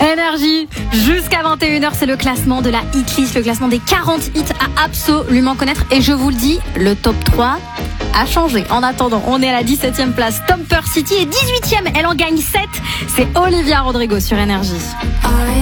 Énergie, jusqu'à 21h, c'est le classement de la hitlist, le classement des 40 hits à absolument connaître. Et je vous le dis, le top 3 a changé. En attendant, on est à la 17e place. Stomper City est 18e, elle en gagne 7. C'est Olivia Rodrigo sur Énergie.